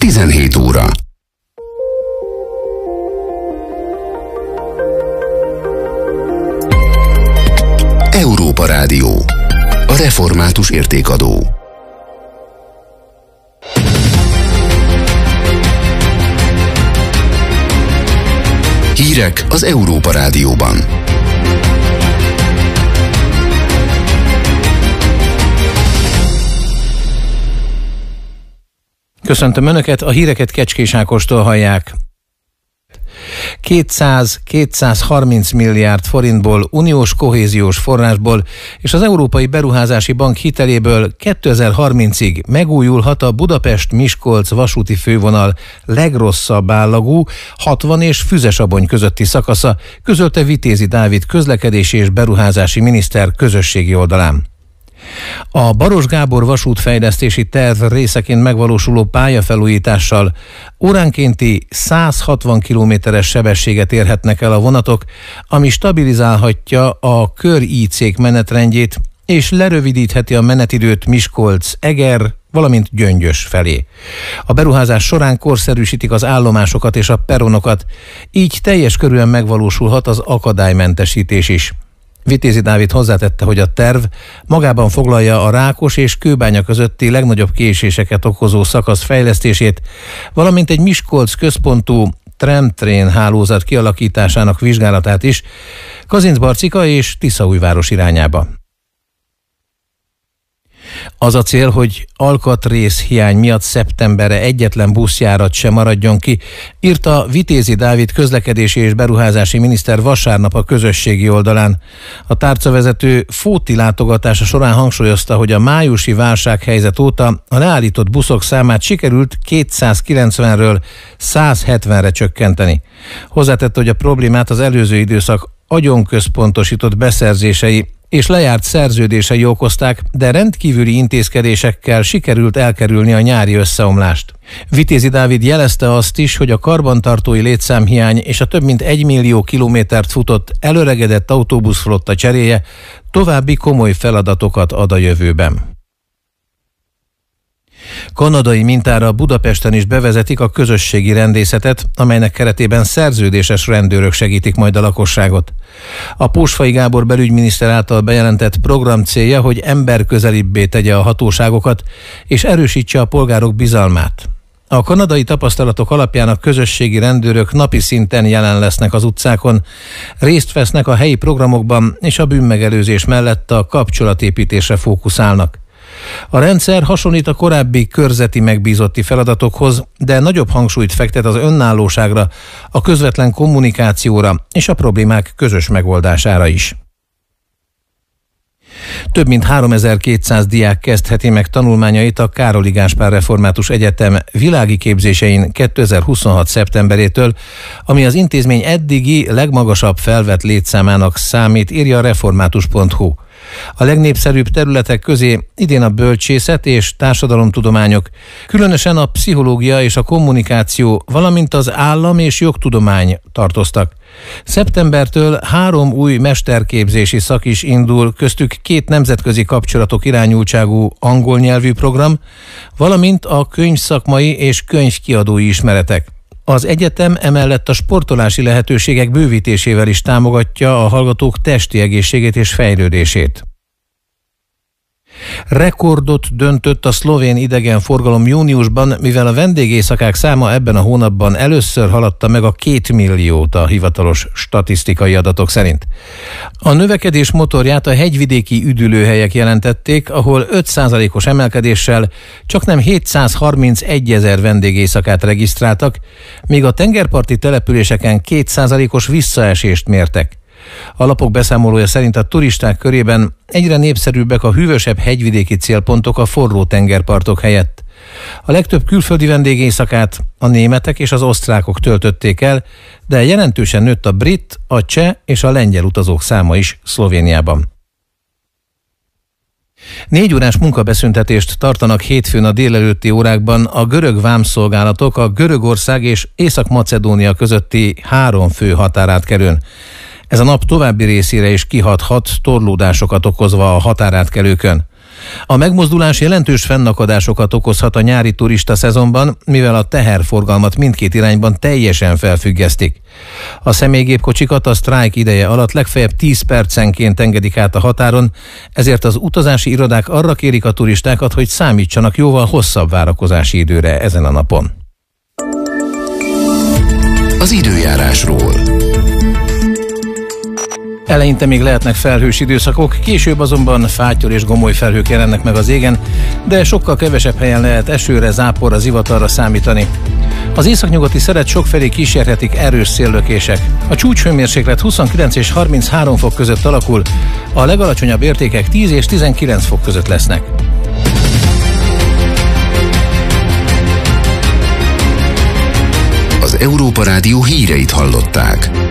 17 óra. Európa Rádió. A református értékadó. Hírek az Európa Rádióban. Köszöntöm Önöket, a híreket Kecskés Ákostól hallják. 200-230 milliárd forintból, uniós kohéziós forrásból és az Európai Beruházási Bank hiteléből 2030-ig megújulhat a Budapest-Miskolc vasúti fővonal legrosszabb állagú 60 és Füzesabony közötti szakasza, közölte Vitézi Dávid közlekedési és beruházási miniszter közösségi oldalán. A Baross Gábor vasútfejlesztési terv részeként megvalósuló pályafelújítással óránkénti 160 km-es sebességet érhetnek el a vonatok, ami stabilizálhatja a kör-IC-k menetrendjét és lerövidítheti a menetidőt Miskolc, Eger, valamint Gyöngyös felé. A beruházás során korszerűsítik az állomásokat és a peronokat, így teljes körűen megvalósulhat az akadálymentesítés is. Vitézi Dávid hozzátette, hogy a terv magában foglalja a Rákos és Kőbánya közötti legnagyobb késéseket okozó szakasz fejlesztését, valamint egy Miskolc központú tramtrain hálózat kialakításának vizsgálatát is Kazincbarcika és Tiszaújváros irányába. Az a cél, hogy alkatrész hiány miatt szeptemberre egyetlen buszjárat sem maradjon ki, írta Vitézi Dávid közlekedési és beruházási miniszter vasárnap a közösségi oldalán. A tárcavezető Fóti látogatása során hangsúlyozta, hogy a májusi válsághelyzet óta a leállított buszok számát sikerült 290-ről 170-re csökkenteni. Hozzátette, hogy a problémát az előző időszak agyonközpontosított beszerzései és lejárt szerződései okozták, de rendkívüli intézkedésekkel sikerült elkerülni a nyári összeomlást. Vitézi Dávid jelezte azt is, hogy a karbantartói létszámhiány és a több mint 1 millió kilométert futott elöregedett autóbuszflotta cseréje további komoly feladatokat ad a jövőben. Kanadai mintára Budapesten is bevezetik a közösségi rendészetet, amelynek keretében szerződéses rendőrök segítik majd a lakosságot. A Pósfai Gábor belügyminiszter által bejelentett program célja, hogy emberközelibbé tegye a hatóságokat és erősítse a polgárok bizalmát. A kanadai tapasztalatok alapján a közösségi rendőrök napi szinten jelen lesznek az utcákon, részt vesznek a helyi programokban és a bűnmegelőzés mellett a kapcsolatépítésre fókuszálnak. A rendszer hasonlít a korábbi körzeti megbízotti feladatokhoz, de nagyobb hangsúlyt fektet az önállóságra, a közvetlen kommunikációra és a problémák közös megoldására is. Több mint 3200 diák kezdheti meg tanulmányait a Károli Gáspár Református Egyetem világi képzésein 2026. szeptemberétől, ami az intézmény eddigi legmagasabb felvett létszámának számít, írja a református.hu. A legnépszerűbb területek közé idén a bölcsészet és társadalomtudományok, különösen a pszichológia és a kommunikáció, valamint az állam- és jogtudomány tartoztak. Szeptembertől 3 új mesterképzési szak is indul, köztük 2 nemzetközi kapcsolatok irányultságú angol nyelvű program, valamint a könyvszakmai és könyvkiadói ismeretek. Az egyetem emellett a sportolási lehetőségek bővítésével is támogatja a hallgatók testi egészségét és fejlődését. Rekordot döntött a szlovén idegenforgalom júniusban, mivel a vendégészakák száma ebben a hónapban először haladta meg a 2 milliót a hivatalos statisztikai adatok szerint. A növekedés motorját a hegyvidéki üdülőhelyek jelentették, ahol 5%-os emelkedéssel csaknem 731 000 vendégészakát regisztráltak, míg a tengerparti településeken 2%-os visszaesést mértek. A lapok beszámolója szerint a turisták körében egyre népszerűbbek a hűvösebb hegyvidéki célpontok a forró tengerpartok helyett. A legtöbb külföldi vendégészakát a németek és az osztrákok töltötték el, de jelentősen nőtt a brit, a cseh és a lengyel utazók száma is Szlovéniában. 4 órás munkabeszüntetést tartanak hétfőn a délelőtti órákban a görög vámszolgálatok a Görögország és Észak-Macedónia közötti 3 fő határátkelőn. Ez a nap további részére is kihathat, torlódásokat okozva a határátkelőkön. A megmozdulás jelentős fennakadásokat okozhat a nyári turista szezonban, mivel a teherforgalmat mindkét irányban teljesen felfüggesztik. A személygépkocsikat a sztrájk ideje alatt legfeljebb 10 percenként engedik át a határon, ezért az utazási irodák arra kérik a turistákat, hogy számítsanak jóval hosszabb várakozási időre ezen a napon. Az időjárásról. Eleinte még lehetnek felhős időszakok, később azonban fáttyol és gomoly felhők jelennek meg az égen, de sokkal kevesebb helyen lehet esőre, záporra, zivatarra számítani. Az északnyugati szeret sokfelé kísérhetik erős széllökések. A csúcshőmérséklet 29 és 33 fok között alakul, a legalacsonyabb értékek 10 és 19 fok között lesznek. Az Európa Rádió híreit hallották.